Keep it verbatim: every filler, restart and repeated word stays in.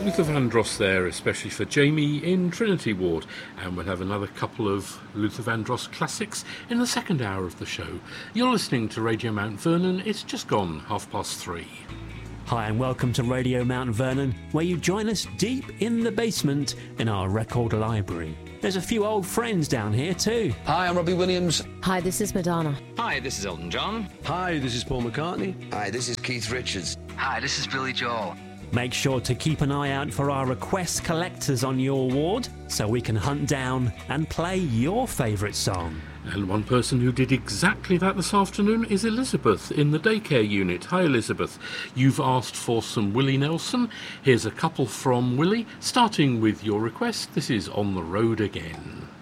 Luther Vandross there, especially for Jamie in Trinity Ward. And we'll have another couple of Luther Vandross classics in the second hour of the show. You're listening to Radio Mount Vernon. It's just gone half past three. Hi and welcome to Radio Mount Vernon, where you join us deep in the basement in our record library. There's a few old friends down here too. Hi, I'm Robbie Williams. Hi, this is Madonna. Hi, this is Elton John. Hi, this is Paul McCartney. Hi, this is Keith Richards. Hi, this is Billy Joel. Make sure to keep an eye out for our request collectors on your ward so we can hunt down and play your favourite song. And one person who did exactly that this afternoon is Elizabeth in the daycare unit. Hi Elizabeth, you've asked for some Willie Nelson. Here's a couple from Willie, starting with your request. This is On the Road Again.